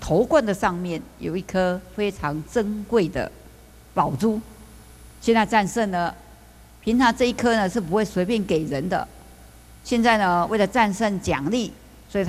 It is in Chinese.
头冠的上面有一颗非常珍贵的宝珠。现在战胜呢，平常这一颗呢是不会随便给人的。现在呢，为了战胜奖励，